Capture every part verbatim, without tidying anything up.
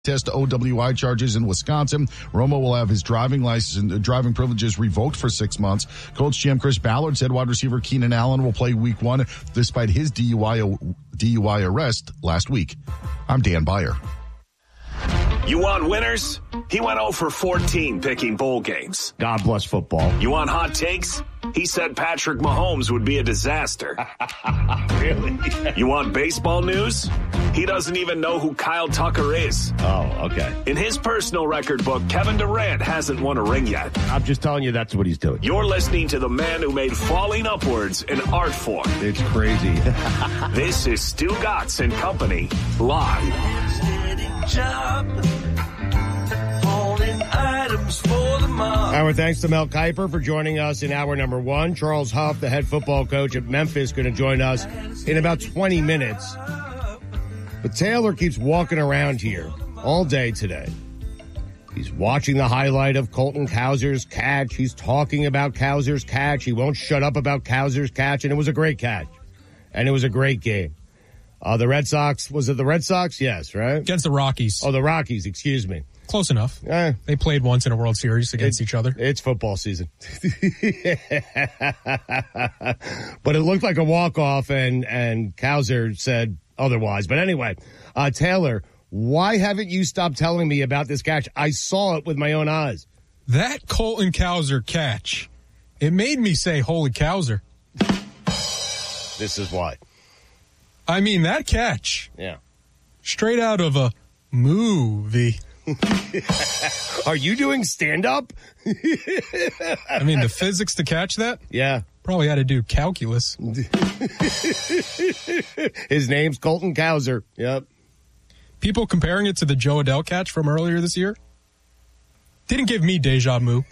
test O W I charges in Wisconsin. Romo will have his driving license, driving privileges revoked for six months. Colts G M Chris Ballard said wide receiver Keenan Allen will play week one despite his D U I, D U I arrest last week. I'm Dan Byer. You want winners? He went oh for fourteen picking bowl games. God bless football. You want hot takes? He said Patrick Mahomes would be a disaster. Really? You want baseball news? He doesn't even know who Kyle Tucker is. Oh, okay. In his personal record book, Kevin Durant hasn't won a ring yet. I'm just telling you that's what he's doing. You're listening to the man who made falling upwards an art form. It's crazy. This is Stu Gatz and Company, live. Our thanks to Mel Kiper for joining us in hour number one. Charles Huff, the head football coach at Memphis, going to join us in about twenty minutes. But Taylor keeps walking around here all day today. He's watching the highlight of Colton Cowser's catch. He's talking about Cowser's catch. He won't shut up about Cowser's catch, and it was a great catch. And it was a great game. Uh, the Red Sox, was it the Red Sox? Yes, right? Against the Rockies. Oh, the Rockies, excuse me. Close enough. Eh, they played once in a World Series against it, each other. It's football season. But it looked like a walk-off, and, and Cowser said otherwise. But anyway, uh, Taylor, why haven't you stopped telling me about this catch? I saw it with my own eyes. That Colton Cowser catch, it made me say, holy Cowser. This is why. I mean, that catch. Yeah. Straight out of a movie. Are you doing stand-up? I mean, the physics to catch that? Yeah. Probably had to do calculus. His name's Colton Cowser. Yep. People comparing it to the Joe Adele catch from earlier this year didn't give me deja vu.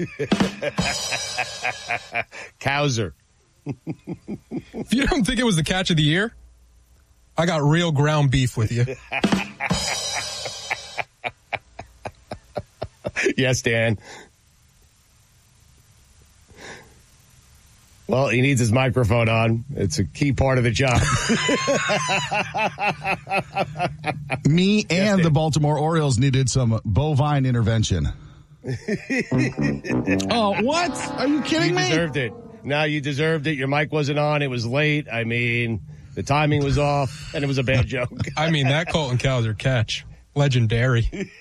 Cowser. If you don't think it was the catch of the year, I got real ground beef with you. Yes, Dan. Well, he needs his microphone on. It's a key part of the job. Me and yes, the Baltimore Orioles needed some bovine intervention. Oh, what? Are you kidding you me? You deserved it. No, you deserved it. Your mic wasn't on. It was late. I mean, the timing was off, and it was a bad joke. I mean, that Colton Cowser catch, legendary.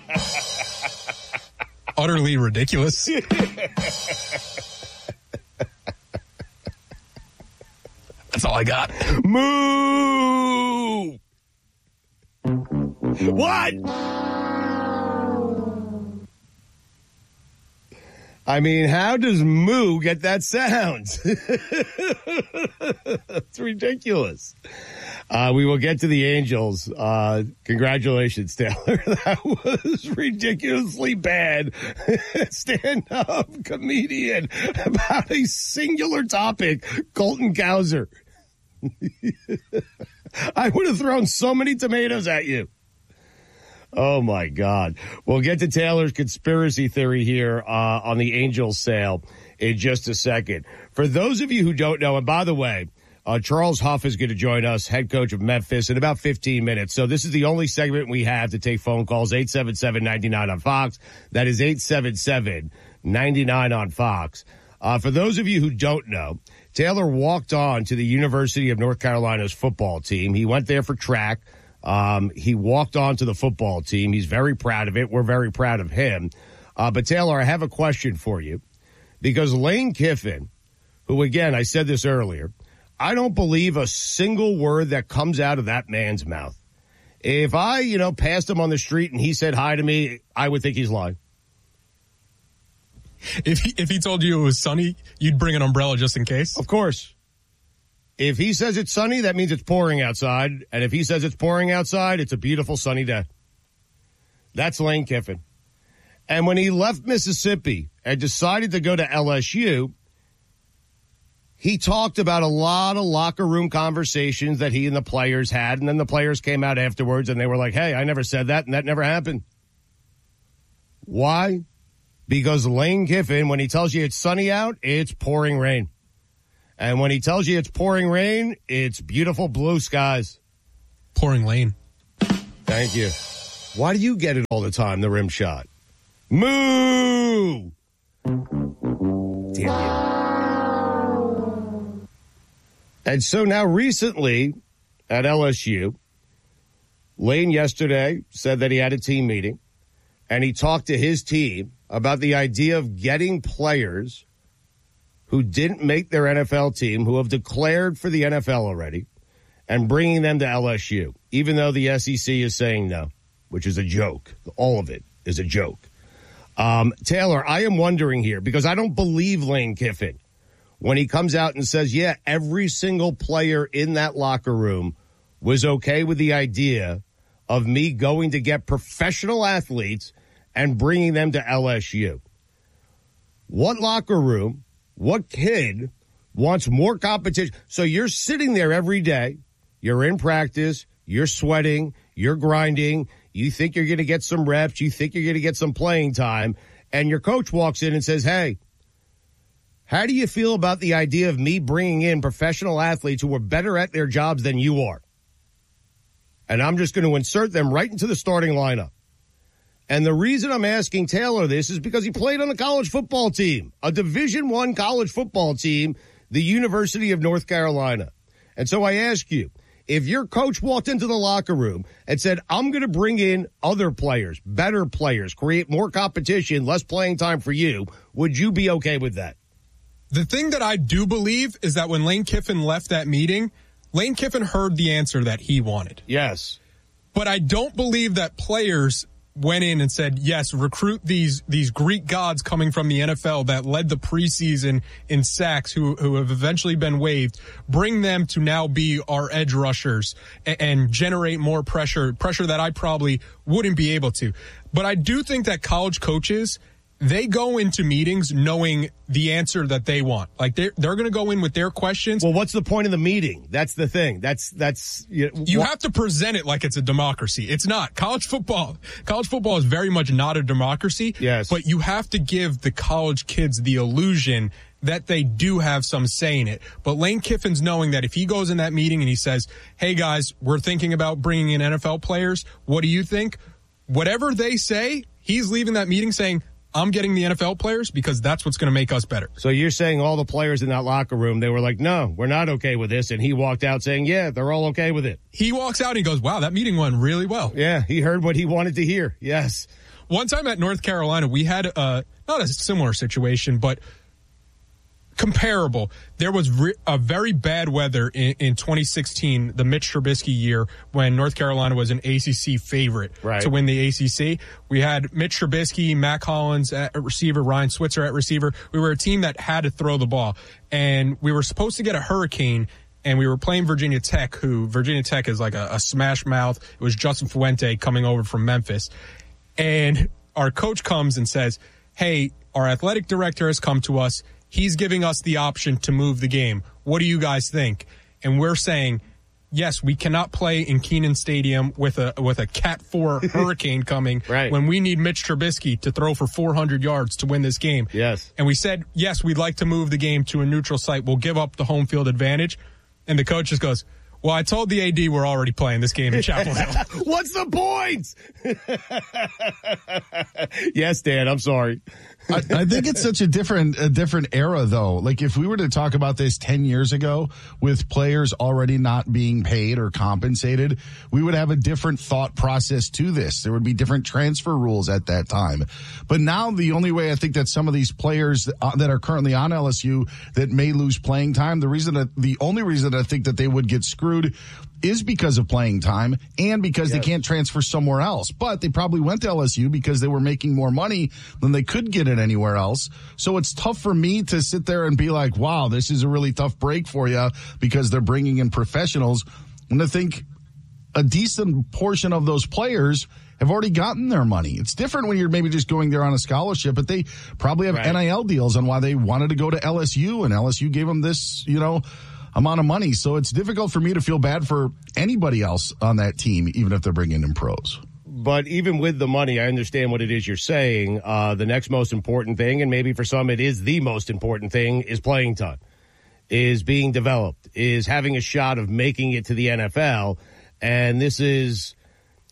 Utterly ridiculous. That's all I got. Moo! What? I mean, how does moo get that sound? It's ridiculous. Uh, we will get to the Angels. Uh, congratulations, Taylor. That was ridiculously bad. Stand-up comedian about a singular topic, Colton Cowser. I would have thrown so many tomatoes at you. Oh, my God. We'll get to Taylor's conspiracy theory here uh, on the Angels sale in just a second. For those of you who don't know, and by the way, uh, Charles Huff is going to join us, head coach of Memphis, in about fifteen minutes. So this is the only segment we have to take phone calls, eight seven seven, nine nine on Fox. That is eight seven seven, nine nine on Fox. Uh, for those of you who don't know, Taylor walked on to the University of North Carolina's football team. He went there for track. Um, he walked on to the football team. He's very proud of it. We're very proud of him. Uh, but Taylor, I have a question for you, because Lane Kiffin, who, again, I said this earlier, I don't believe a single word that comes out of that man's mouth. If I, you know, passed him on the street and he said hi to me, I would think he's lying. If he, if he told you it was sunny, you'd bring an umbrella just in case? Of course. If he says it's sunny, that means it's pouring outside. And if he says it's pouring outside, it's a beautiful sunny day. That's Lane Kiffin. And when he left Mississippi and decided to go to L S U, he talked about a lot of locker room conversations that he and the players had. And then the players came out afterwards and they were like, hey, I never said that and that never happened. Why? Because Lane Kiffin, when he tells you it's sunny out, it's pouring rain. And when he tells you it's pouring rain, it's beautiful blue skies. Pouring Lane. Thank you. Why do you get it all the time, the rim shot? Moo! Damn you. And so now recently at L S U, Lane yesterday said that he had a team meeting, and he talked to his team about the idea of getting players who didn't make their N F L team, who have declared for the N F L already, and bringing them to L S U, even though the S E C is saying no, which is a joke. All of it is a joke. Um, Taylor, I am wondering here, because I don't believe Lane Kiffin when he comes out and says, yeah, every single player in that locker room was okay with the idea of me going to get professional athletes and bringing them to L S U. What locker room, what kid wants more competition? So you're sitting there every day, you're in practice, you're sweating, you're grinding, you think you're going to get some reps, you think you're going to get some playing time, and your coach walks in and says, hey, how do you feel about the idea of me bringing in professional athletes who are better at their jobs than you are? And I'm just going to insert them right into the starting lineup. And the reason I'm asking Taylor this is because he played on a college football team, a Division One college football team, the University of North Carolina. And so I ask you, if your coach walked into the locker room and said, I'm going to bring in other players, better players, create more competition, less playing time for you, would you be okay with that? The thing that I do believe is that when Lane Kiffin left that meeting, Lane Kiffin heard the answer that he wanted. Yes. But I don't believe that players went in and said, yes, recruit these these Greek gods coming from the N F L that led the preseason in sacks who, who have eventually been waived, bring them to now be our edge rushers and, and generate more pressure, pressure that I probably wouldn't be able to. But I do think that college coaches, they go into meetings knowing the answer that they want. Like they're, they're going to go in with their questions. Well, what's the point of the meeting? That's the thing. That's, that's, you, know, you wh- have to present it like it's a democracy. It's not. College football, college football is very much not a democracy. Yes. But you have to give the college kids the illusion that they do have some say in it. But Lane Kiffin's knowing that if he goes in that meeting and he says, hey guys, we're thinking about bringing in N F L players. What do you think? Whatever they say, he's leaving that meeting saying, I'm getting the N F L players because that's what's going to make us better. So you're saying all the players in that locker room, they were like, no, we're not okay with this. And he walked out saying, yeah, they're all okay with it. He walks out and he goes, wow, that meeting went really well. Yeah, he heard what he wanted to hear. Yes. One time at North Carolina, we had uh, not a similar situation, but comparable. There was re- a very bad weather in, in twenty sixteen, the Mitch Trubisky year, when North Carolina was an A C C favorite right. to win the A C C. We had Mitch Trubisky, Mac Hollins at receiver, Ryan Switzer at receiver. We were a team that had to throw the ball, and we were supposed to get a hurricane, and we were playing Virginia Tech, who Virginia Tech is like a, a smash mouth. It was Justin Fuente coming over from Memphis, and our coach comes and says, hey, our athletic director has come to us. He's giving us the option to move the game. What do you guys think? And we're saying, yes, we cannot play in Kenan Stadium with a with a Cat four hurricane coming right. when we need Mitch Trubisky to throw for four hundred yards to win this game. Yes. And we said, yes, we'd like to move the game to a neutral site. We'll give up the home field advantage. And the coach just goes, well, I told the A D we're already playing this game in Chapel Hill. What's the point? Yes, Dan, I'm sorry. I, I think it's such a different, a different era though. Like if we were to talk about this ten years ago with players already not being paid or compensated, we would have a different thought process to this. There would be different transfer rules at that time. But now the only way I think that some of these players that, uh, that are currently on L S U that may lose playing time, the reason that the only reason I think that they would get screwed is because of playing time and because yes. they can't transfer somewhere else. But they probably went to L S U because they were making more money than they could get it anywhere else. So it's tough for me to sit there and be like, wow, this is a really tough break for you because they're bringing in professionals. And I think a decent portion of those players have already gotten their money. It's different when you're maybe just going there on a scholarship, but they probably have right. N I L deals on why they wanted to go to L S U, and L S U gave them this, you know, amount of money. So it's difficult for me to feel bad for anybody else on that team, even if they're bringing in pros. But even with the money, I understand what it is you're saying. Uh, the next most important thing, and maybe for some it is the most important thing, is playing time, is being developed, is having a shot of making it to the N F L. And this is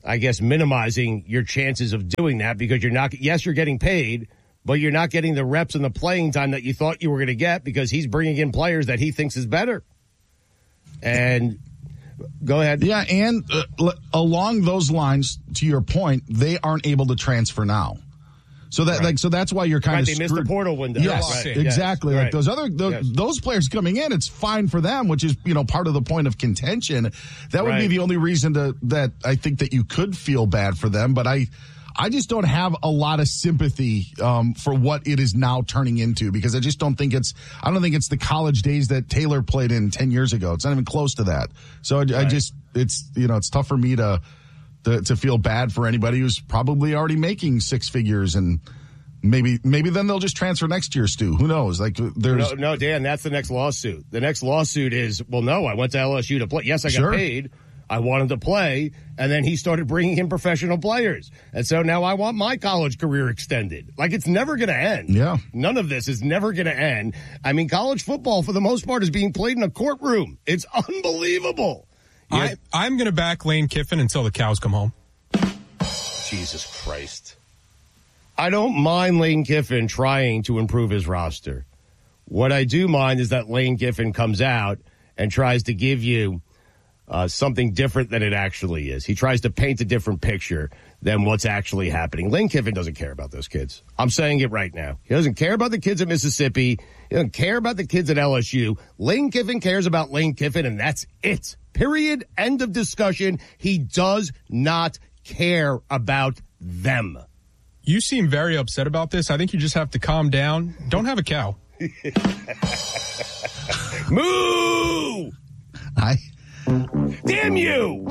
I guess, minimizing your chances of doing that because you're not, yes, you're getting paid, but you're not getting the reps and the playing time that you thought you were going to get because he's bringing in players that he thinks is better. And go ahead. Yeah, and uh, along those lines, to your point, they aren't able to transfer now. So that, right. like, so that's why you're kind right, of they screwed. missed the portal window. Yes, right. exactly. Yes. Like right. those other those, yes. those players coming in, it's fine for them, which is you know part of the point of contention. That would right. be the only reason to that I think that you could feel bad for them. But I, I just don't have a lot of sympathy um, for what it is now turning into because I just don't think it's I don't think it's the college days that Taylor played in ten years ago. It's not even close to that. So I, right. I just it's you know it's tough for me to, to to feel bad for anybody who's probably already making six figures and. Maybe, maybe then they'll just transfer next year, Stu. Who knows? Like, there's no, no, Dan. That's the next lawsuit. The next lawsuit is, well, no, I went to L S U to play. Yes, I got sure. paid. I wanted to play, and then he started bringing in professional players, and so now I want my college career extended. Like, it's never going to end. Yeah, none of this is never going to end. I mean, college football for the most part is being played in a courtroom. It's unbelievable. I, I'm going to back Lane Kiffin until the cows come home. Jesus Christ. I don't mind Lane Kiffin trying to improve his roster. What I do mind is that Lane Kiffin comes out and tries to give you uh, something different than it actually is. He tries to paint a different picture than what's actually happening. Lane Kiffin doesn't care about those kids. I'm saying it right now. He doesn't care about the kids at Mississippi. He doesn't care about the kids at L S U. Lane Kiffin cares about Lane Kiffin, and that's it. Period. End of discussion. He does not care about them. You seem very upset about this. I think you just have to calm down. Don't have a cow. Moo! I Damn you!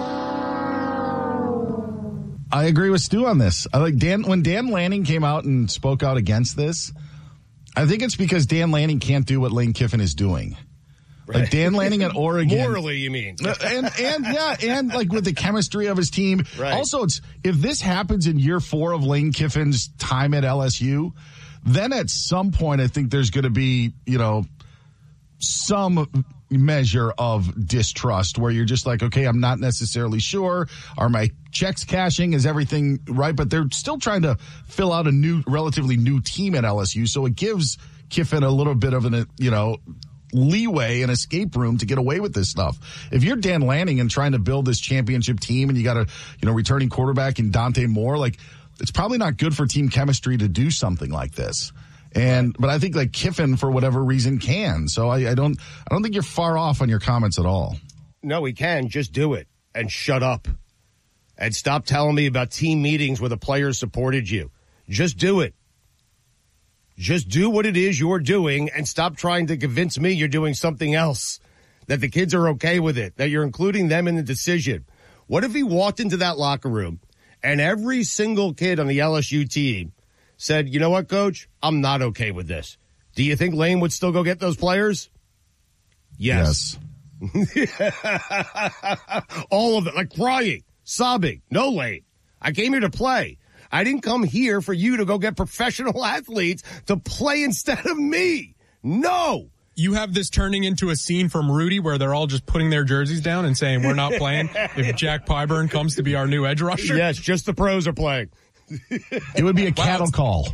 I agree with Stu on this. I like Dan when Dan Lanning came out and spoke out against this. I think it's because Dan Lanning can't do what Lane Kiffin is doing. Right. Like Dan Lanning at Oregon. Morally, you mean. and, and yeah, and like with the chemistry of his team. Right. Also, it's if this happens in year four of Lane Kiffin's time at L S U, then at some point I think there's going to be, you know, some measure of distrust where you're just like, okay, I'm not necessarily sure. Are my checks cashing? Is everything right? But they're still trying to fill out a new, relatively new team at L S U. So it gives Kiffin a little bit of an, you know, leeway and escape room to get away with this stuff. If you're Dan Lanning and trying to build this championship team and you got a, you know, returning quarterback in Dante Moore, like it's probably not good for team chemistry to do something like this. And, but I think like Kiffin for whatever reason can. So I, I don't, I don't think you're far off on your comments at all. No, he can. Just do it and shut up and stop telling me about team meetings where the players supported you. Just do it. Just do what it is you're doing and stop trying to convince me you're doing something else, that the kids are okay with it, that you're including them in the decision. What if he walked into that locker room and every single kid on the L S U team said, you know what, coach, I'm not okay with this. Do you think Lane would still go get those players? Yes. yes. All of it, like crying, sobbing. No, Lane, I came here to play. I didn't come here for you to go get professional athletes to play instead of me. No. You have this turning into a scene from Rudy where they're all just putting their jerseys down and saying, we're not playing if Jack Pyburn comes to be our new edge rusher? Yes, just the pros are playing. It would be a cattle call.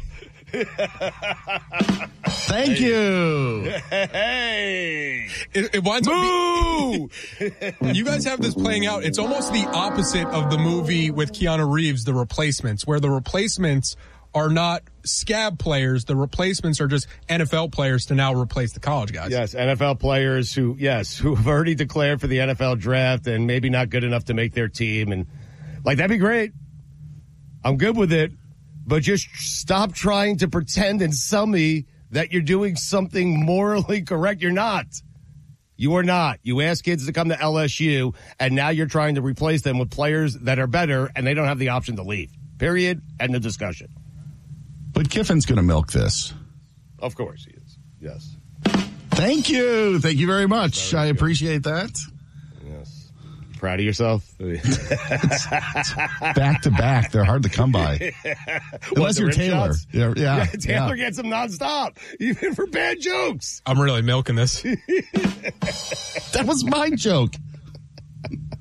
Thank hey. you. Hey. It, it winds Moo! up be, you guys have this playing out. It's almost the opposite of the movie with Keanu Reeves, The Replacements, where the replacements are not scab players. The replacements are just N F L players to now replace the college guys. Yes, N F L players who, yes, who have already declared for the N F L draft and maybe not good enough to make their team. And like, that'd be great. I'm good with it. But just stop trying to pretend and sell me that you're doing something morally correct. You're not. You are not. You ask kids to come to L S U, and now you're trying to replace them with players that are better, and they don't have the option to leave. Period. End of discussion. But Kiffin's going to milk this. Of course he is. Yes. Thank you. Thank you very much. I appreciate that. Yes. Proud of yourself? Back to back. They're hard to come by. Unless you're Taylor. Yeah, yeah, yeah, Taylor yeah. gets them nonstop, even for bad jokes. I'm really milking this. That was my joke.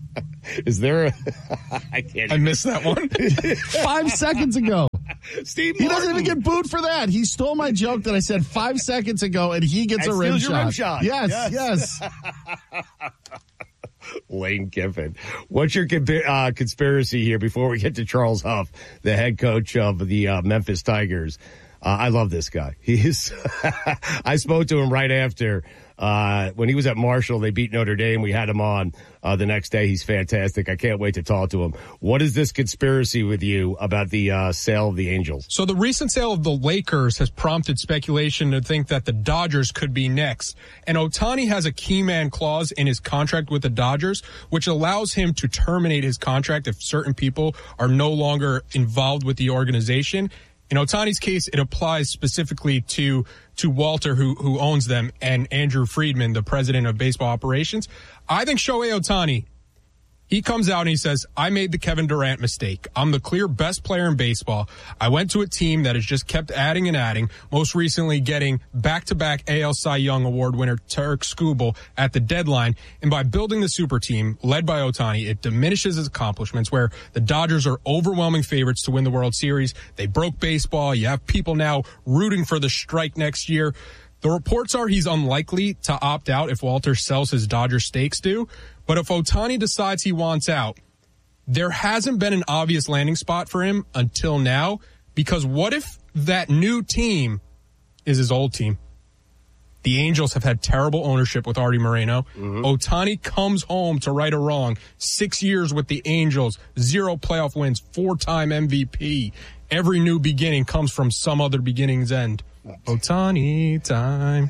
Is there a... I can't... I missed that one. Five seconds ago. Steve He Martin. doesn't even get booed for that. He stole my joke that I said five seconds ago, and he gets And a rim steals your shot. rim shot. Yes, Yes. yes. Lane Kiffin. What's your uh, conspiracy here before we get to Charles Huff, the head coach of the uh, Memphis Tigers? Uh, I love this guy. He is. I spoke to him right after uh, when he was at Marshall. They beat Notre Dame. We had him on uh, the next day. He's fantastic. I can't wait to talk to him. What is this conspiracy with you about the uh, sale of the Angels? So the recent sale of the Lakers has prompted speculation to think that the Dodgers could be next. And Ohtani has a key man clause in his contract with the Dodgers, which allows him to terminate his contract if certain people are no longer involved with the organization. In Ohtani's case, it applies specifically to to Walter, who who owns them, and Andrew Friedman, the president of baseball operations. I think Shohei Ohtani, he comes out and he says, I made the Kevin Durant mistake. I'm the clear best player in baseball. I went to a team that has just kept adding and adding, most recently getting back-to-back A L Cy Young Award winner Tarik Skubal at the deadline. And by building the super team led by Ohtani, it diminishes his accomplishments, where the Dodgers are overwhelming favorites to win the World Series. They broke baseball. You have people now rooting for the strike next year. The reports are he's unlikely to opt out if Walter sells his Dodger stakes due. But if Ohtani decides he wants out, there hasn't been an obvious landing spot for him until now, because what if that new team is his old team? The Angels have had terrible ownership with Artie Moreno. Mm-hmm. Ohtani comes home to right a wrong. Six years with the Angels, zero playoff wins, four-time M V P. Every new beginning comes from some other beginning's end. Ohtani time.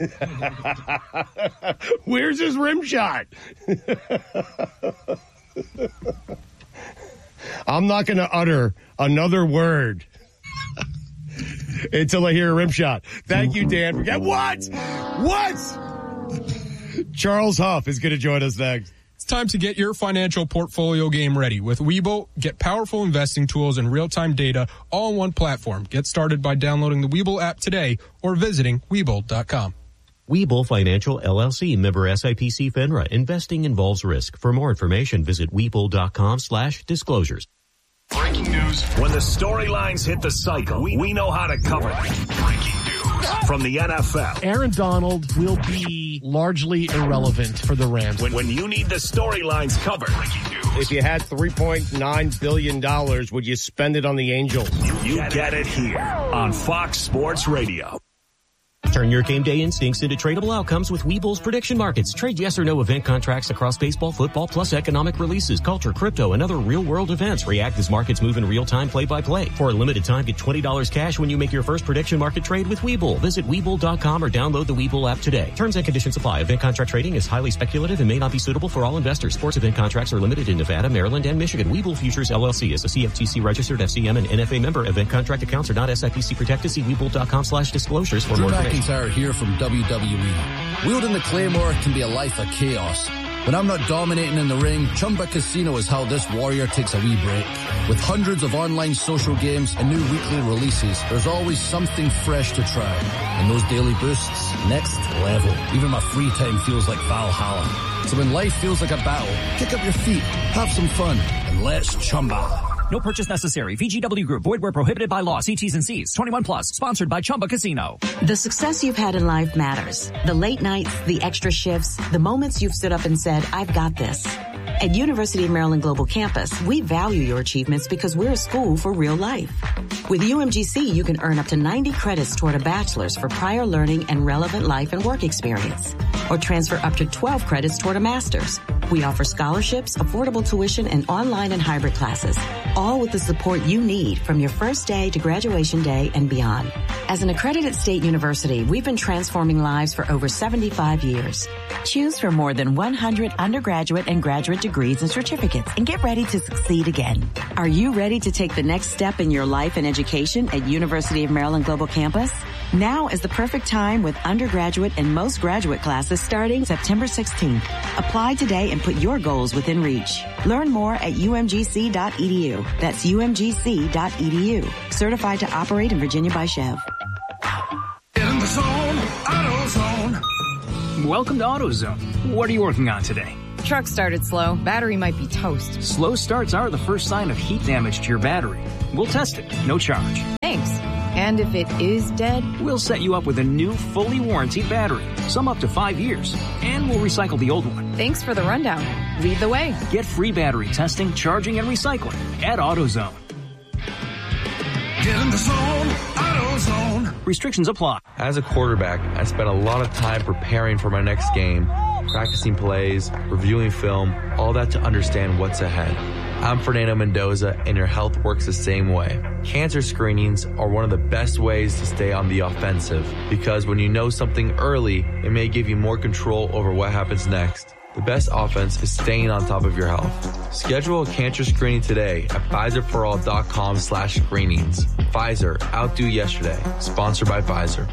Where's his rim shot? I'm not going to utter another word until I hear a rim shot. Thank you, Dan. Forget what? What? Charles Huff is going to join us next. It's time to get your financial portfolio game ready. With Webull, get powerful investing tools and real-time data all on one platform. Get started by downloading the Webull app today or visiting Webull dot com. Webull Financial, L L C, member S I P C FINRA. Investing involves risk. For more information, visit Webull dot com slash disclosures. Breaking news. When the storylines hit the cycle, we, we know how to cover them. Breaking news from the N F L. Aaron Donald will be largely irrelevant for the Rams. When, when you need the storylines covered. Breaking news. If you had three point nine billion dollars, would you spend it on the Angels? You, you get, get it here on Fox Sports Radio. Turn your game day instincts into tradable outcomes with Webull's prediction markets. Trade yes or no event contracts across baseball, football, plus economic releases, culture, crypto, and other real-world events. React as markets move in real time, play-by-play. For a limited time, get twenty dollars cash when you make your first prediction market trade with Webull. Visit Webull dot com or download the Webull app today. Terms and conditions apply. Event contract trading is highly speculative and may not be suitable for all investors. Sports event contracts are limited in Nevada, Maryland, and Michigan. Webull Futures, L L C is a C F T C registered F C M and N F A member. Event contract accounts are not S I P C protected. See Webull dot com slash disclosures for Drew more information. McIntyre here from W W E. Wielding the Claymore can be a life of chaos. When I'm not dominating in the ring, Chumba Casino is how this warrior takes a wee break. With hundreds of online social games and new weekly releases, there's always something fresh to try. And those daily boosts, next level. Even my free time feels like Valhalla. So when life feels like a battle, kick up your feet, have some fun, and let's Chumba. No purchase necessary. V G W Group. Void where prohibited by law. See T's and C's. twenty-one plus. Sponsored by Chumba Casino. The success you've had in life matters. The late nights, the extra shifts, the moments you've stood up and said, I've got this. At University of Maryland Global Campus, we value your achievements because we're a school for real life. With U M G C, you can earn up to ninety credits toward a bachelor's for prior learning and relevant life and work experience, or transfer up to twelve credits toward a master's. We offer scholarships, affordable tuition, and online and hybrid classes, all with the support you need from your first day to graduation day and beyond. As an accredited state university, we've been transforming lives for over seventy-five years. Choose from more than one hundred undergraduate and graduate degrees and certificates and get ready to succeed again. Are you ready to take the next step in your life and education at University of Maryland Global Campus? Now is the perfect time with undergraduate and most graduate classes starting September sixteenth. Apply today and put your goals within reach. Learn more at U M G C dot E D U. That's U M G C dot E D U. Certified to operate in Virginia by Chev. In the zone, AutoZone. Welcome to AutoZone. What are you working on today? Truck started slow. Battery might be toast. Slow starts are the first sign of heat damage to your battery. We'll test it, no charge. Thanks. And if it is dead? We'll set you up with a new, fully warranted battery, some up to five years, and we'll recycle the old one. Thanks for the rundown. Lead the way. Get free battery testing, charging, and recycling at AutoZone. Get in the zone, AutoZone. Restrictions apply. As a quarterback, I spent a lot of time preparing for my next game, practicing plays, reviewing film, all that to understand what's ahead. I'm Fernando Mendoza, and your health works the same way. Cancer screenings are one of the best ways to stay on the offensive, because when you know something early, it may give you more control over what happens next. The best offense is staying on top of your health. Schedule a cancer screening today at Pfizerforall.com slash screenings. Pfizer, outdo yesterday. Sponsored by Pfizer.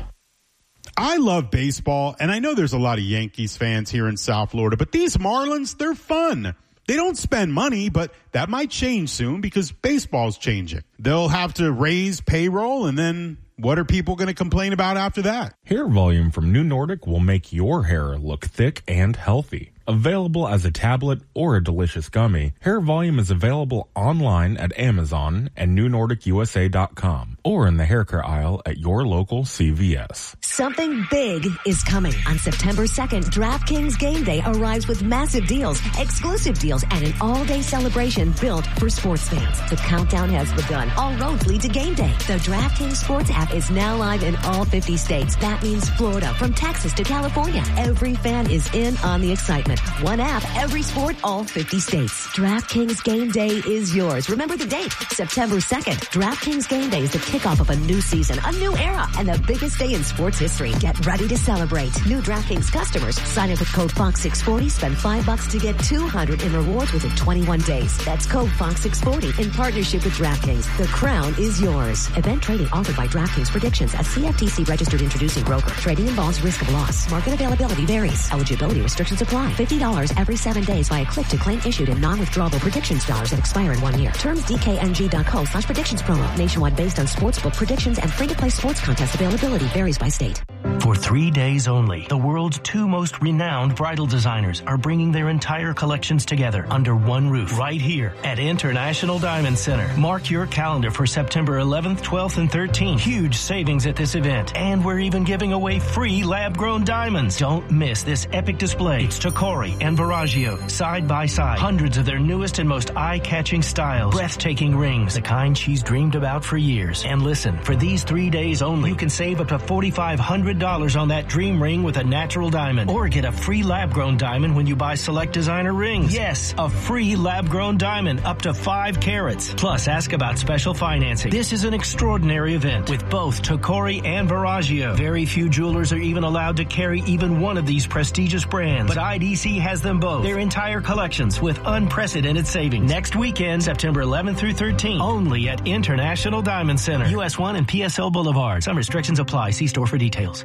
I love baseball, and I know there's a lot of Yankees fans here in South Florida, but these Marlins, they're fun. They don't spend money, but that might change soon because baseball's changing. They'll have to raise payroll, and then what are people going to complain about after that? Hair Volume from New Nordic will make your hair look thick and healthy. Available as a tablet or a delicious gummy, Hair Volume is available online at Amazon and New Nordic U S A dot com or in the hair care aisle at your local C V S. Something big is coming. On September second, DraftKings Game Day arrives with massive deals, exclusive deals, and an all-day celebration built for sports fans. The countdown has begun. All roads lead to Game Day. The DraftKings Sports app is now live in all fifty states. That means Florida, from Texas to California. Every fan is in on the excitement. One app, every sport, all fifty states. DraftKings Game Day is yours. Remember the date, September second. DraftKings Game Day is the kickoff of a new season, a new era, and the biggest day in sports history. Get ready to celebrate. New DraftKings customers, sign up with code Fox six forty, spend five bucks to get two hundred in rewards within twenty-one days. That's code Fox six forty in partnership with DraftKings. The crown is yours. Event trading offered by DraftKings Predictions, a C F T C registered introducing broker. Trading involves risk of loss. Market availability varies. Eligibility restrictions apply. fifty dollars every seven days via click to claim issued in non-withdrawable predictions dollars that expire in one year. Terms D K N G dot co slash predictions promo. Nationwide based on sportsbook predictions and free-to-play sports contest availability varies by state. For three days only, the world's two most renowned bridal designers are bringing their entire collections together under one roof right here at International Diamond Center. Mark your calendar for September eleventh, twelfth, and thirteenth. Huge savings at this event, and we're even giving away free lab-grown diamonds. Don't miss this epic display. It's Tacori and Verragio, side by side. Hundreds of their newest and most eye-catching styles. Breathtaking rings, the kind she's dreamed about for years. And listen, for these three days only, you can save up to four thousand five hundred dollars on that dream ring with a natural diamond. Or get a free lab-grown diamond when you buy select designer rings. Yes, a free lab-grown diamond up to five carats. Plus, ask about special financing. This is an extraordinary event with both Tacori and Verragio. Very few jewelers are even allowed to carry even one of these prestigious brands. But I D C has them both. Their entire collections with unprecedented savings. Next weekend, September eleventh through thirteenth, only at International Diamond Center, U S one and P S L Boulevard. Some restrictions apply. See store for details.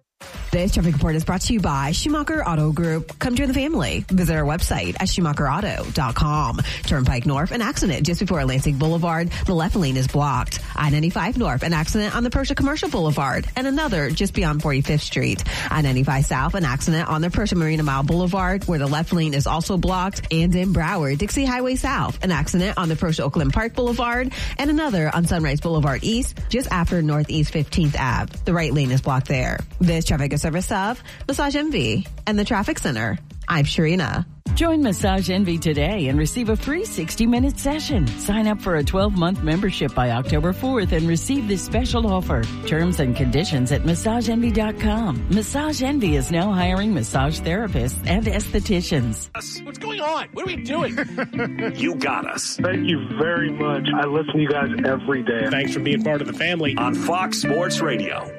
This traffic report is brought to you by Schumacher Auto Group. Come join the family. Visit our website at Schumacher Auto dot com. Turnpike North, an accident just before Atlantic Boulevard. The left lane is blocked. I ninety-five North, an accident on the Persia Commercial Boulevard. And another just beyond forty-fifth Street. I ninety-five South, an accident on the Persia Marina Mile Boulevard, where the left lane is also blocked. And in Broward, Dixie Highway South, an accident on the Persia Oakland Park Boulevard. And another on Sunrise Boulevard East, just after Northeast fifteenth Avenue. The right lane is blocked there. This traffic is service of Massage Envy and the Traffic Center. I'm Sharina. Join Massage Envy today and receive a free sixty minute session. Sign up for a twelve month membership by October fourth and receive this special offer. Terms and conditions at massage envy dot com. Massage Envy is now hiring massage therapists and estheticians. What's going on? What are we doing? You got us. Thank you very much. I listen to you guys every day. Thanks for being part of the family. On Fox Sports Radio.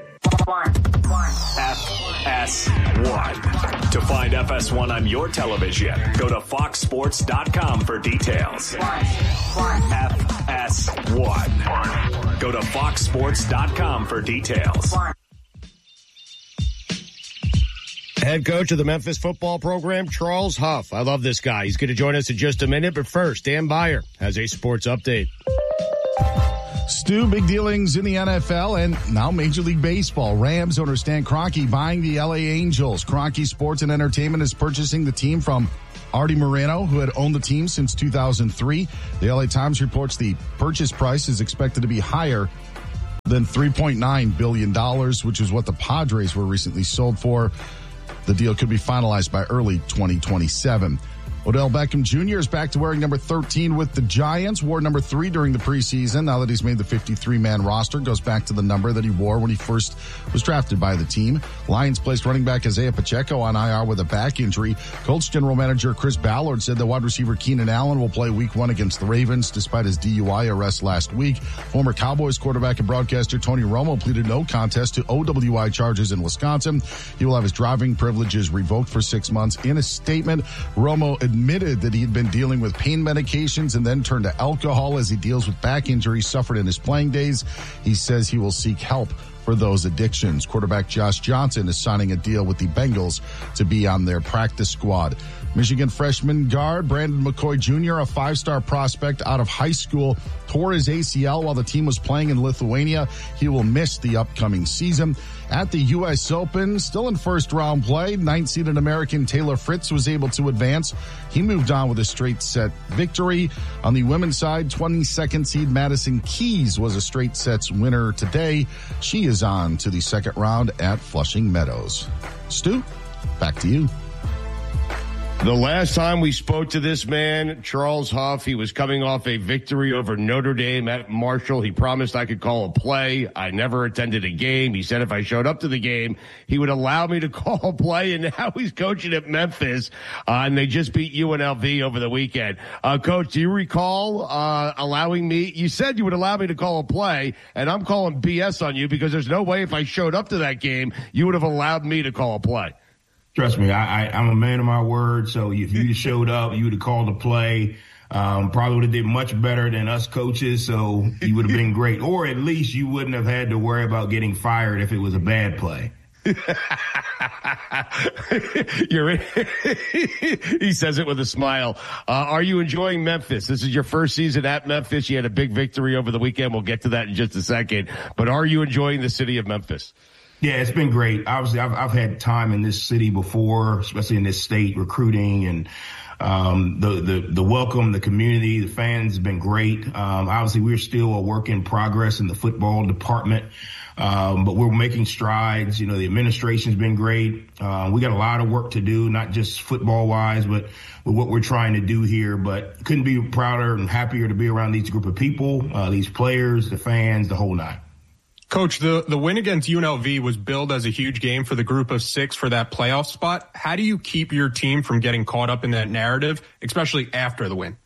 F S one. To find F S one on your television, go to fox sports dot com for details. F S one. Go to fox sports dot com for details. Head coach of the Memphis football program, Charles Huff. I love this guy. He's going to join us in just a minute, but first, Dan Beyer has a sports update. Stu, big dealings in the N F L and now Major League Baseball. Rams owner Stan Kroenke buying the L A Angels. Kroenke Sports and Entertainment is purchasing the team from Artie Moreno, who had owned the team since two thousand three. The L A Times reports the purchase price is expected to be higher than three point nine billion dollars, which is what the Padres were recently sold for. The deal could be finalized by early twenty twenty-seven. Odell Beckham Junior is back to wearing number thirteen with the Giants, wore number three during the preseason. Now that he's made the fifty-three man roster, goes back to the number that he wore when he first was drafted by the team. Lions placed running back Isaiah Pacheco on I R with a back injury. Colts general manager Chris Ballard said that wide receiver Keenan Allen will play week one against the Ravens despite his D U I arrest last week. Former Cowboys quarterback and broadcaster Tony Romo pleaded no contest to O W I charges in Wisconsin. He will have his driving privileges revoked for six months. In a statement, Romo admitted that he had been dealing with pain medications and then turned to alcohol as he deals with back injuries suffered in his playing days. He says he will seek help for those addictions. Quarterback Josh Johnson is signing a deal with the Bengals to be on their practice squad. Michigan freshman guard Brandon McCoy Junior, a five-star prospect out of high school, tore his A C L while the team was playing in Lithuania. He will miss the upcoming season. At the U S Open, still in first-round play, ninth-seeded American Taylor Fritz was able to advance. He moved on with a straight-set victory. On the women's side, twenty-second seed Madison Keys was a straight sets winner today. She is on to the second round at Flushing Meadows. Stu, back to you. The last time we spoke to this man, Charles Huff, he was coming off a victory over Notre Dame at Marshall. He promised I could call a play. I never attended a game. He said if I showed up to the game, he would allow me to call a play, and now he's coaching at Memphis, uh, and they just beat U N L V over the weekend. Uh, Coach, do you recall uh, allowing me? You said you would allow me to call a play, and I'm calling B S on you because there's no way if I showed up to that game, you would have allowed me to call a play. Trust me, I, I, I'm a man of my word. So if you showed up, you would have called a play. Um, probably would have did much better than us coaches. So you would have been great. Or at least you wouldn't have had to worry about getting fired if it was a bad play. You're he says it with a smile. Uh, are you enjoying Memphis? This is your first season at Memphis. You had a big victory over the weekend. We'll get to that in just a second. But are you enjoying the city of Memphis? Yeah, it's been great. Obviously, I've, I've had time in this city before, especially in this state, recruiting and um, the, the, the welcome, the community, the fans have been great. Um, obviously, we're still a work in progress in the football department, um, but we're making strides. You know, the administration's been great. Uh, we got a lot of work to do, not just football wise, but with what we're trying to do here. But couldn't be prouder and happier to be around these group of people, uh, these players, the fans, the whole nine. Coach, the, the win against U N L V was billed as a huge game for the group of six for that playoff spot. How do you keep your team from getting caught up in that narrative, especially after the win?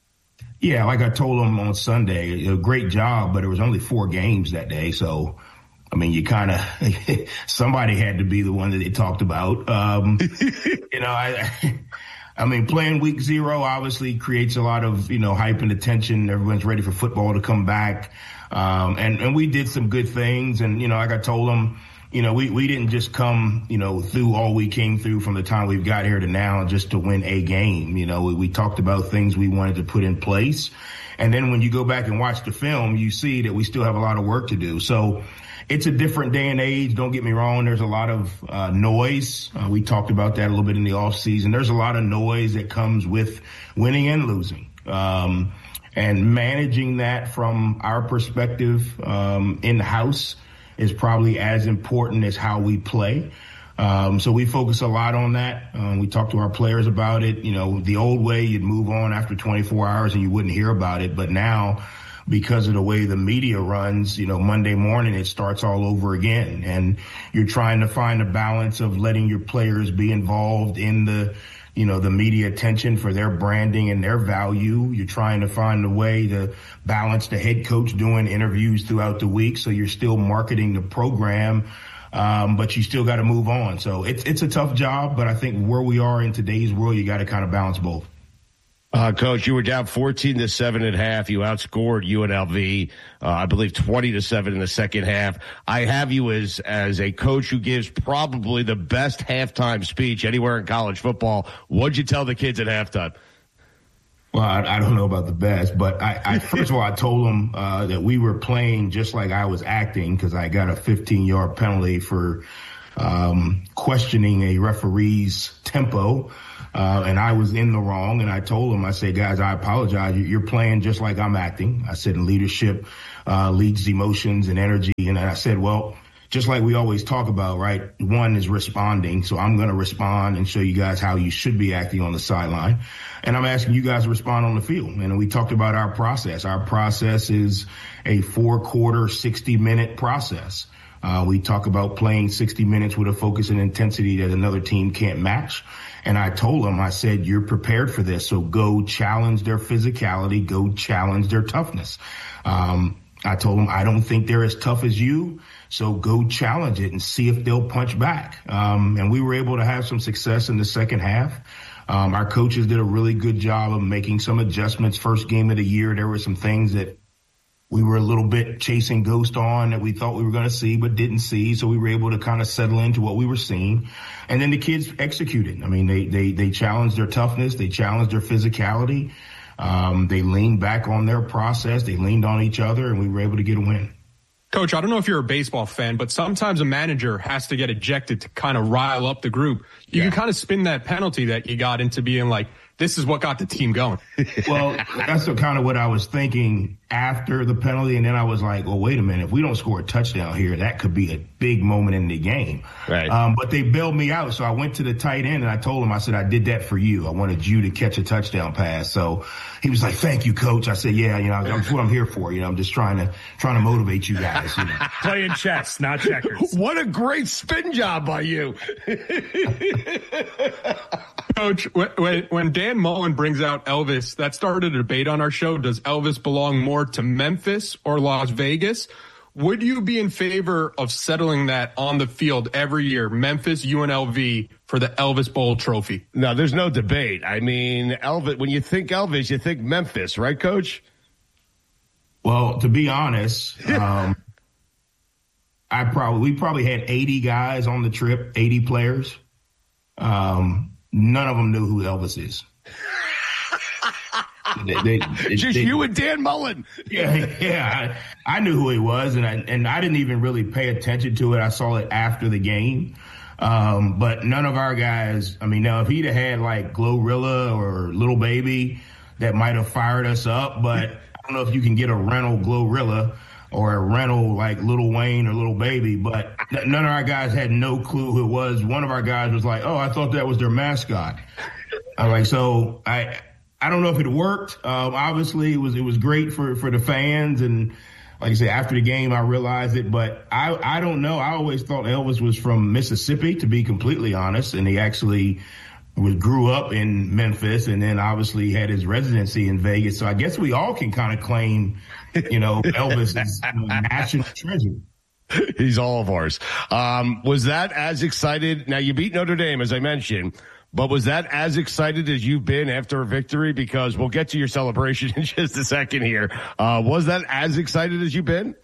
Yeah, like I told them on Sunday, a great job, but there was only four games that day. So, I mean, you kind of, somebody had to be the one that they talked about. Um, you know, I, I mean, playing week zero obviously creates a lot of, you know, hype and attention. Everyone's ready for football to come back. Um, and, and we did some good things. And, you know, like I told them, you know, we, we didn't just come, you know, through all we came through from the time we've got here to now just to win a game. You know, we, we talked about things we wanted to put in place. And then when you go back and watch the film, you see that we still have a lot of work to do. So it's a different day and age. Don't get me wrong. There's a lot of uh, noise. Uh, we talked about that a little bit in the off season. There's a lot of noise that comes with winning and losing. Um, And managing that from our perspective um, in-house is probably as important as how we play. Um, so we focus a lot on that. Um, we talk to our players about it. You know, the old way, you'd move on after twenty-four hours and you wouldn't hear about it. But now, because of the way the media runs, you know, Monday morning, it starts all over again. And you're trying to find a balance of letting your players be involved in the you know, the media attention for their branding and their value. You're trying to find a way to balance the head coach doing interviews throughout the week. So you're still marketing the program, um, but you still got to move on. So it's, it's a tough job, but I think where we are in today's world, you got to kind of balance both. Uh, Coach, you were down fourteen to seven at half. You outscored U N L V, uh, I believe twenty to seven in the second half. I have you as, as a coach who gives probably the best halftime speech anywhere in college football. What'd you tell the kids at halftime? Well, I, I don't know about the best, but I, I first of all, I told them, uh, that we were playing just like I was acting because I got a fifteen yard penalty for, um, questioning a referee's tempo. Uh, and I was in the wrong. And I told him, I said, guys, I apologize. You're playing just like I'm acting. I said, leadership uh, leads emotions and energy. And I said, well, just like we always talk about, right? One is responding. So I'm going to respond and show you guys how you should be acting on the sideline. And I'm asking you guys to respond on the field. And we talked about our process. Our process is a four quarter, sixty minute process. Uh, we talk about playing sixty minutes with a focus and intensity that another team can't match. And I told them, I said, you're prepared for this. So go challenge their physicality, go challenge their toughness. Um, I told them, I don't think they're as tough as you. So go challenge it and see if they'll punch back. Um, and we were able to have some success in the second half. Um, our coaches did a really good job of making some adjustments. First game of the year, there were some things that we were a little bit chasing ghost on that we thought we were going to see but didn't see. So we were able to kind of settle into what we were seeing. And then the kids executed. I mean, they, they, they challenged their toughness. They challenged their physicality. Um, they leaned back on their process. They leaned on each other, and we were able to get a win. Coach, I don't know if you're a baseball fan, but sometimes a manager has to get ejected to kind of rile up the group. You yeah. can kind of spin that penalty that you got into being like, this is what got the team going. Well, that's kind of what I was thinking after the penalty. And then I was like, well, wait a minute. If we don't score a touchdown here, that could be a big moment in the game. Right. Um, but they bailed me out. So I went to the tight end and I told him, I said, I did that for you. I wanted you to catch a touchdown pass. So he was like, thank you, coach. I said, yeah, you know, that's what I'm here for. You know, I'm just trying to, trying to motivate you guys. You know. Playing chess, not checkers. What a great spin job by you. Coach, when, when Dan Mullen brings out Elvis, that started a debate on our show. Does Elvis belong more to Memphis or Las Vegas? Would you be in favor of settling that on the field every year, Memphis, U N L V, for the Elvis Bowl trophy? No, there's no debate. I mean, Elvis, when you think Elvis, you think Memphis, right, Coach? Well, to be honest, um, I probably, we probably had eighty guys on the trip, eighty players. Um, None of them knew who Elvis is. they, they, they, Just they, you and Dan Mullen. Yeah, yeah. I, I knew who he was, and I and I didn't even really pay attention to it. I saw it after the game. Um, but none of our guys, I mean, now if he'd have had like Glorilla or Little Baby, that might have fired us up. But I don't know if you can get a rental Glorilla or a rental like Lil Wayne or Little Baby, but none of our guys had no clue who it was. One of our guys was like, oh, I thought that was their mascot. I'm like, so I I don't know if it worked. Um, obviously, it was it was great for, for the fans. And like I said, after the game, I realized it. But I, I don't know. I always thought Elvis was from Mississippi, to be completely honest. And he actually was grew up in Memphis and then obviously had his residency in Vegas. So I guess we all can kind of claim, you know, Elvis is a national treasure. He's all of ours. Um, was that as excited? Now, you beat Notre Dame, as I mentioned, but was that as excited as you've been after a victory? Because we'll get to your celebration in just a second here. Uh, was that as excited as you've been?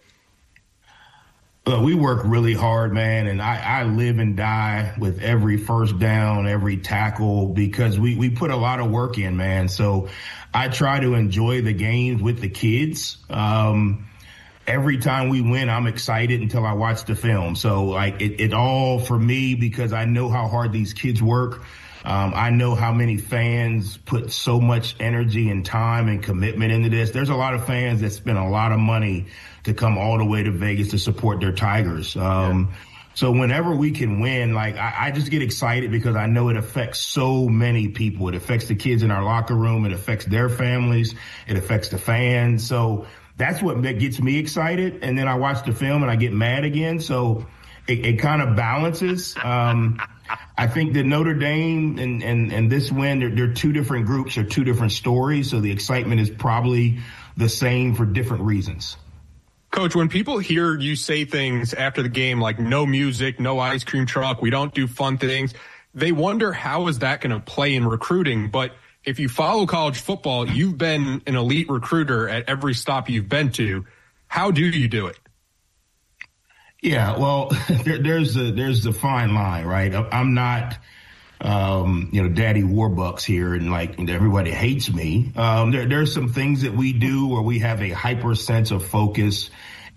Uh, we work really hard, man, and I, I live and die with every first down, every tackle, because we, we put a lot of work in, man. So I try to enjoy the games with the kids. Um, every time we win, I'm excited until I watch the film. So, like, it, it all for me, because I know how hard these kids work. Um, I know how many fans put so much energy and time and commitment into this. There's a lot of fans that spend a lot of money to come all the way to Vegas to support their Tigers. Um, yeah. So whenever we can win, like, I, I just get excited because I know it affects so many people. It affects the kids in our locker room. It affects their families. It affects the fans. So that's what gets me excited. And then I watch the film and I get mad again. So it, it kind of balances. Um, I think that Notre Dame and, and, and this win, they're, they're two different groups or two different stories. So the excitement is probably the same for different reasons. Coach, when people hear you say things after the game like no music, no ice cream truck, we don't do fun things, they wonder how is that going to play in recruiting. But if you follow college football, you've been an elite recruiter at every stop you've been to. How do you do it? Yeah, well, there, there's a there's a fine line, right? I'm not, um, you know, Daddy Warbucks here, and like everybody hates me. Um, there there's some things that we do where we have a hyper sense of focus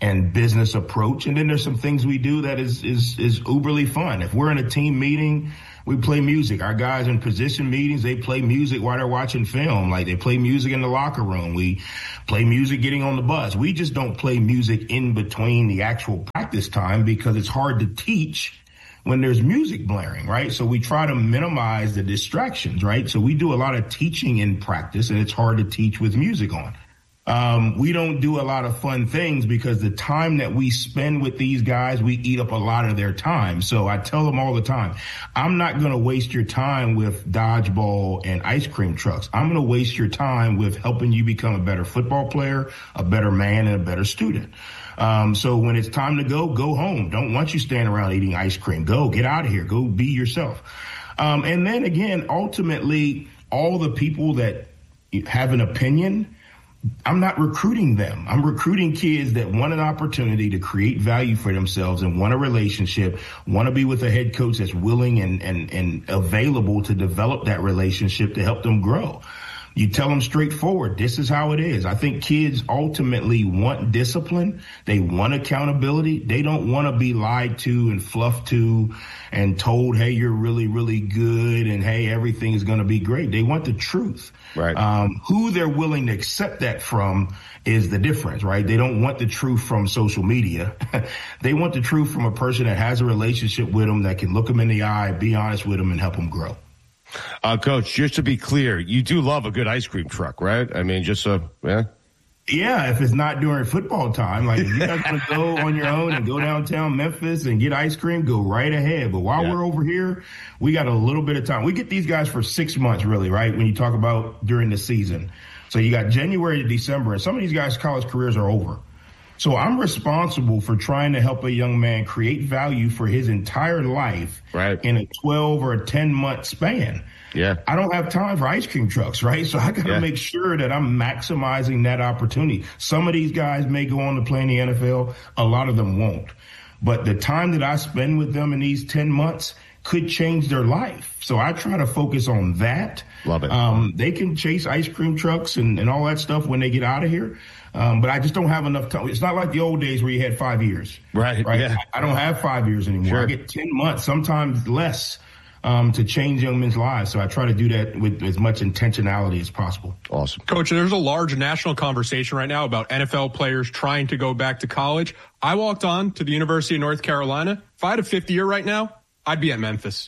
and business approach. And then there's some things we do that is, is, is uberly fun. If we're in a team meeting, we play music. Our guys in position meetings, they play music while they're watching film. Like they play music in the locker room. We play music getting on the bus. We just don't play music in between the actual practice time because it's hard to teach when there's music blaring, right? So we try to minimize the distractions, right? So we do a lot of teaching in practice, and it's hard to teach with music on. Um, we don't do a lot of fun things because the time that we spend with these guys, we eat up a lot of their time. So I tell them all the time, I'm not going to waste your time with dodgeball and ice cream trucks. I'm going to waste your time with helping you become a better football player, a better man, and a better student. Um, so when it's time to go, go home. Don't want you standing around eating ice cream. Go, get out of here. Go be yourself. Um, and then again, ultimately, all the people that have an opinion, I'm not recruiting them. I'm recruiting kids that want an opportunity to create value for themselves and want a relationship, want to be with a head coach that's willing and, and, and available to develop that relationship to help them grow. You tell them straightforward, this is how it is. I think kids ultimately want discipline. They want accountability. They don't want to be lied to and fluffed to and told, hey, you're really, really good and, hey, everything is going to be great. They want the truth. Right. Um, who they're willing to accept that from is the difference, right? They don't want the truth from social media. They want the truth from a person that has a relationship with them, that can look them in the eye, be honest with them, and help them grow. Uh, Coach, just to be clear, you do love a good ice cream truck, right? I mean, just so, yeah. Yeah, if it's not during football time, like if you guys want to go on your own and go downtown Memphis and get ice cream, go right ahead. But while yeah. we're over here, we got a little bit of time. We get these guys for six months, really, right? When you talk about during the season. So you got January to December, and some of these guys' college careers are over. So I'm responsible for trying to help a young man create value for his entire life right. in a twelve or a ten month span. Yeah. I don't have time for ice cream trucks, right? So I got to yeah. make sure that I'm maximizing that opportunity. Some of these guys may go on to play in the N F L. A lot of them won't. But the time that I spend with them in these ten months could change their life. So I try to focus on that. Love it. Um, they can chase ice cream trucks and, and all that stuff when they get out of here. Um, but I just don't have enough time. It's not like the old days where you had five years. Right. Right. Yeah. I don't have five years anymore. Sure. I get ten months, sometimes less, um, to change young men's lives. So I try to do that with as much intentionality as possible. Awesome. Coach, there's a large national conversation right now about N F L players trying to go back to college. I walked on to the University of North Carolina. If I had a fifth year right now, I'd be at Memphis.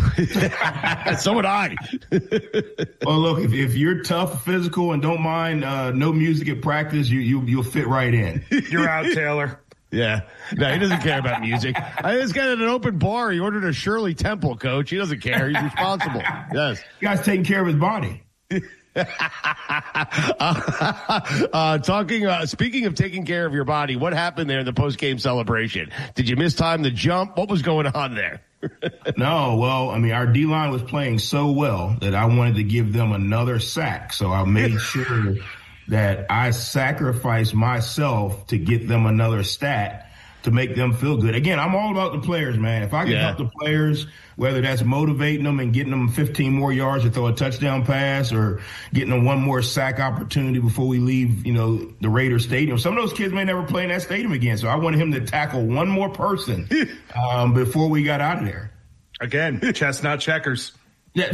So would I. Well, look, if, if you're tough, physical, and don't mind uh, no music at practice, you, you, you'll fit right in. You're out, Taylor. Yeah. No, he doesn't care about music. I just got at an open bar. He ordered a Shirley Temple, Coach. He doesn't care. He's responsible. Yes. The guy's taking care of his body. uh, uh, talking, uh, speaking of taking care of your body, what happened there in the post-game celebration? Did you mistime the jump? What was going on there? No, well, I mean, our D-line was playing so well that I wanted to give them another sack. So I made sure that I sacrificed myself to get them another stat to make them feel good. Again, I'm all about the players, man. If I can yeah. help the players, whether that's motivating them and getting them fifteen more yards to throw a touchdown pass or getting them one more sack opportunity before we leave, you know, the Raiders Stadium. Some of those kids may never play in that stadium again. So I wanted him to tackle one more person um, before we got out of there. Again, chestnut checkers. Yeah.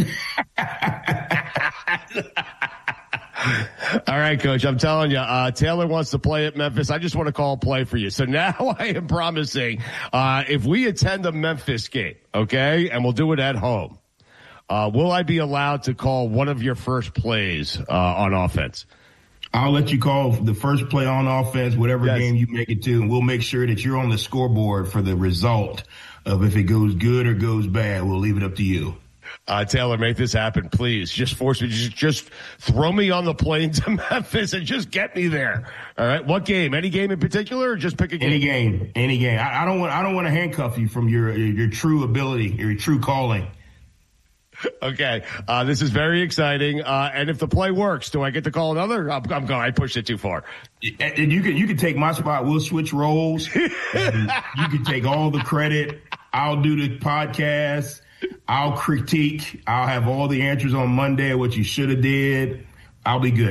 All right, Coach, I'm telling you, uh, Taylor wants to play at Memphis. I just want to call a play for you. So now I am promising, uh, if we attend a Memphis game, okay, and we'll do it at home, uh, will I be allowed to call one of your first plays, uh, on offense? I'll let you call the first play on offense, whatever yes. game you make it to, and we'll make sure that you're on the scoreboard for the result of if it goes good or goes bad. We'll leave it up to you. Uh, Taylor, make this happen, please. Just force me, just, just throw me on the plane to Memphis and just get me there. All right. What game? Any game in particular, or just pick a game? Any game. Any game. I, I don't want. I don't want to handcuff you from your your true ability, your true calling. Okay. Uh, this is very exciting. Uh, and if the play works, do I get to call another? I'm, I'm going. I pushed it too far. And you can you can take my spot. We'll switch roles. You can take all the credit. I'll do the podcast. I'll critique. I'll have all the answers on Monday of what you should have did. I'll be good.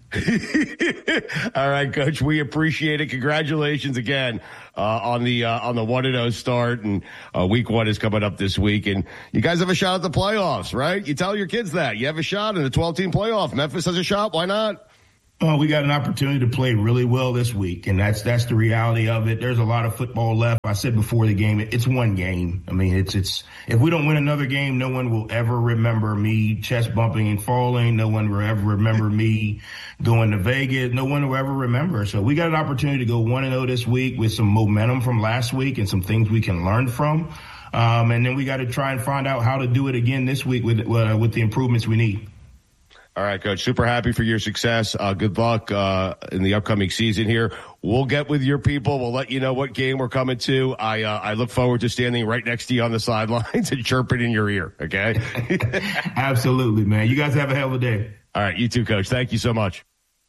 All right, Coach, we appreciate it. Congratulations again uh, on the uh, on the one and oh start, and uh, week one is coming up this week, and you guys have a shot at the playoffs, right? You tell your kids that you have a shot in the twelve-team playoff. Memphis has a shot. Why not? Oh, we got an opportunity to play really well this week, and that's that's the reality of it. There's a lot of football left. I said before the game, it's one game. I mean, it's it's if we don't win another game, no one will ever remember me chest bumping and falling. No one will ever remember me going to Vegas. No one will ever remember. So we got an opportunity to go one and oh this week with some momentum from last week and some things we can learn from. Um, and then we got to try and find out how to do it again this week with uh, with the improvements we need. All right, Coach. Super happy for your success. Uh, good luck uh, in the upcoming season here. We'll get with your people. We'll let you know what game we're coming to. I uh, I look forward to standing right next to you on the sidelines and chirping in your ear, okay? Absolutely, man. You guys have a hell of a day. All right, you too, Coach. Thank you so much.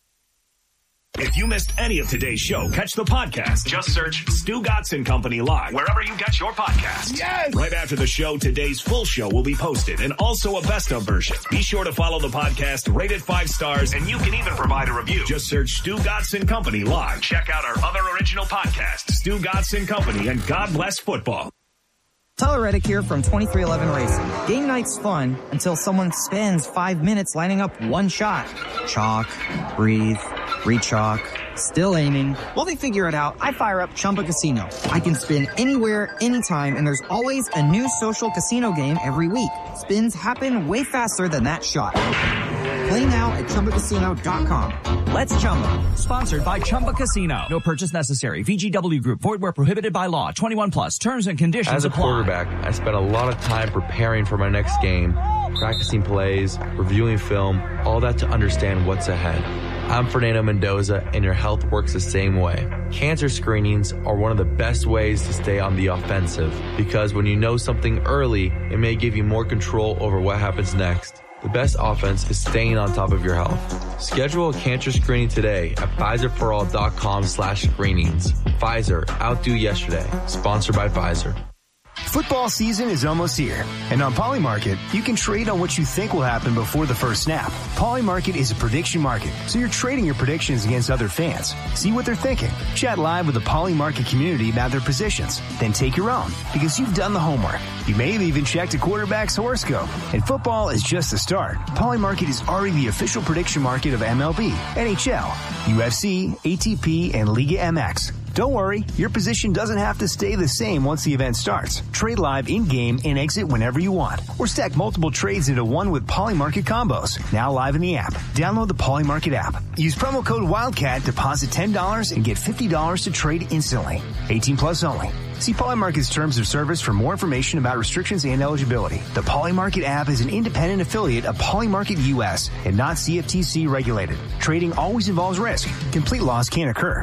If you missed any of today's show, catch the podcast. Just search Stu Gotson Company Live wherever you get your podcasts. Yes! Right after the show, today's full show will be posted and also a best of version. Be sure to follow the podcast, rate it five stars, and you can even provide a review. Just search Stu Gotson Company Live. Check out our other original podcasts, Stu Gotson Company and God Bless Football. Tyler Reddick here from twenty-three eleven Racing. Game night's fun until someone spends five minutes lining up one shot. Chalk, breathe, re-chalk, still aiming. While they figure it out, I fire up Chumba Casino. I can spin anywhere, anytime, and there's always a new social casino game every week. Spins happen way faster than that shot. Play now at Chumba Casino dot com. Let's Chumba. Sponsored by Chumba Casino. No purchase necessary. V G W Group. Void where prohibited by law. twenty-one plus. Terms and conditions As a apply. quarterback, I spent a lot of time preparing for my next game, practicing plays, reviewing film, all that to understand what's ahead. I'm Fernando Mendoza, and your health works the same way. Cancer screenings are one of the best ways to stay on the offensive, because when you know something early, it may give you more control over what happens next. The best offense is staying on top of your health. Schedule a cancer screening today at Pfizerforall.com slash screenings. Pfizer, outdo yesterday. Sponsored by Pfizer. Football season is almost here, and on Polymarket, you can trade on what you think will happen before the first snap. Polymarket is a prediction market, so you're trading your predictions against other fans. See what they're thinking. Chat live with the Polymarket community about their positions. Then take your own, because you've done the homework. You may have even checked a quarterback's horoscope. And football is just the start. Polymarket is already the official prediction market of M L B, N H L, U F C, A T P, and Liga M X. Don't worry, your position doesn't have to stay the same once the event starts. Trade live in-game and exit whenever you want. Or stack multiple trades into one with Polymarket combos. Now live in the app. Download the Polymarket app. Use promo code Wildcat, deposit ten dollars, and get fifty dollars to trade instantly. eighteen plus only. See Polymarket's terms of service for more information about restrictions and eligibility. The Polymarket app is an independent affiliate of Polymarket U S and not C F T C regulated. Trading always involves risk. Complete loss can occur.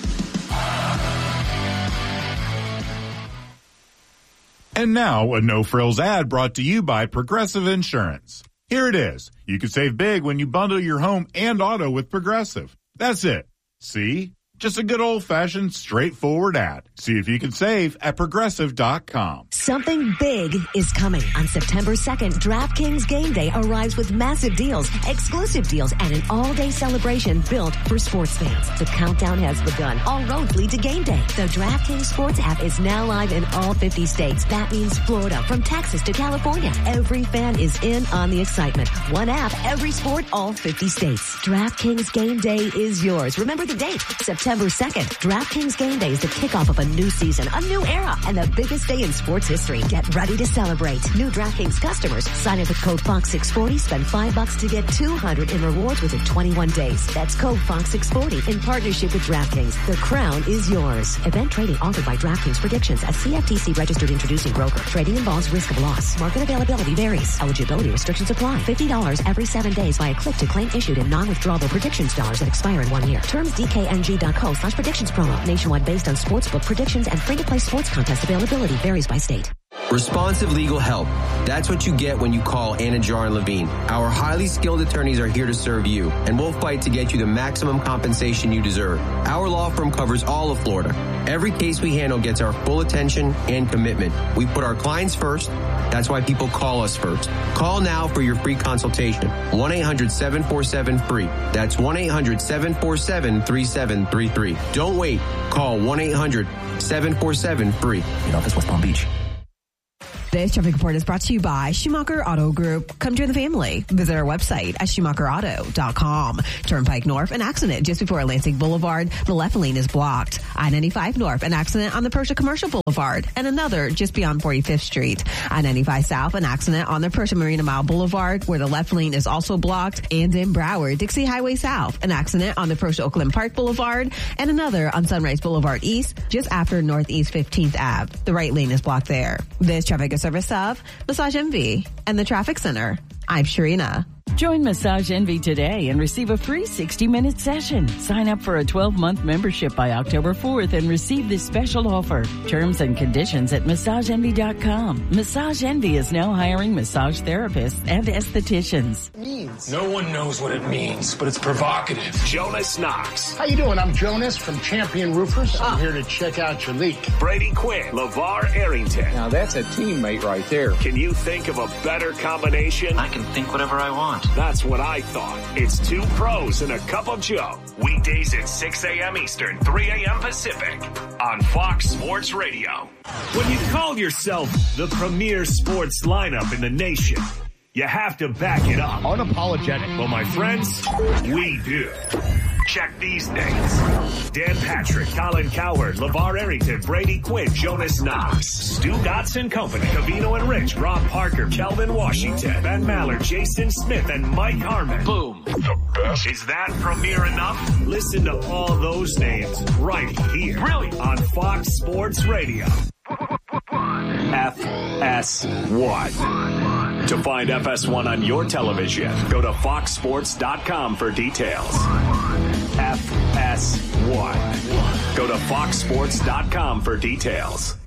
And now, a no-frills ad brought to you by Progressive Insurance. Here it is. You can save big when you bundle your home and auto with Progressive. That's it. See? Just a good old-fashioned, straightforward ad. See if you can save at Progressive dot com. Something big is coming. On September second, DraftKings Game Day arrives with massive deals, exclusive deals, and an all-day celebration built for sports fans. The countdown has begun. All roads lead to Game Day. The DraftKings Sports app is now live in all fifty states. That means Florida, from Texas to California. Every fan is in on the excitement. One app, every sport, all fifty states. DraftKings Game Day is yours. Remember the date, September second. DraftKings Game Day is the kickoff of a new season, a new era, and the biggest day in sports history. Get ready to celebrate. New DraftKings customers, sign up with code Fox six forty, spend five bucks to get two hundred in rewards within twenty-one days. That's code Fox six forty in partnership with DraftKings. The crown is yours. Event trading offered by DraftKings Predictions, a C F T C registered introducing broker. Trading involves risk of loss. Market availability varies. Eligibility restrictions apply. fifty dollars every seven days via click to claim issued in non-withdrawable predictions dollars that expire in one year. Terms D K N G dot co slash predictions promo. Nationwide based on sportsbook predictions and free-to-play sports contest availability varies by state. Responsive legal help. That's what you get when you call Anajar and Levine. Our highly skilled attorneys are here to serve you, and we'll fight to get you the maximum compensation you deserve. Our law firm covers all of Florida. Every case we handle gets our full attention and commitment. We put our clients first. That's why people call us first. Call now for your free consultation. one eight hundred seven four seven free. That's one eight hundred seven four seven three seven three three. Don't wait. Call one eight hundred seven four seven free. In office, West Palm Beach. Today's traffic report is brought to you by Schumacher Auto Group. Come join the family. Visit our website at schumacher auto dot com. Turnpike North, an accident just before Atlantic Boulevard. The left lane is blocked. I ninety-five North, an accident on the Persia Commercial Boulevard. And another just beyond forty-fifth Street. I ninety-five South, an accident on the Persia Marina Mile Boulevard, where the left lane is also blocked. And in Broward, Dixie Highway South, an accident on the Persia Oakland Park Boulevard. And another on Sunrise Boulevard East, just after Northeast fifteenth Avenue. The right lane is blocked there. This traffic is service of Massage Envy and the Traffic Center. I'm Sharina. Join Massage Envy today and receive a free sixty-minute session. Sign up for a twelve-month membership by October fourth and receive this special offer. Terms and conditions at massage envy dot com. Massage Envy is now hiring massage therapists and estheticians. Means. No one knows what it means, but it's provocative. Jonas Knox. How you doing? I'm Jonas from Champion Roofers. I'm here to check out your leak. Brady Quinn. LeVar Arrington. Now that's a teammate right there. Can you think of a better combination? I can think whatever I want. That's what I thought. It's two pros and a cup of Joe. Weekdays at six a.m. Eastern, three a.m. Pacific on Fox Sports Radio. When you call yourself the premier sports lineup in the nation, you have to back it up. Unapologetic. Well, my friends, we do. Check these names. Dan Patrick, Colin Cowherd, LeVar Arrington, Brady Quinn, Jonas Knox, Stu Dotson Company, Cavino and Rich, Rob Parker, Kelvin Washington, Ben Maller, Jason Smith, and Mike Harmon. Boom. The best. Is that premier enough? Listen to all those names right here. Brilliant. On Fox Sports Radio. F S one. To find F S one on your television, go to fox sports dot com for details. F S one. Go to fox sports dot com for details.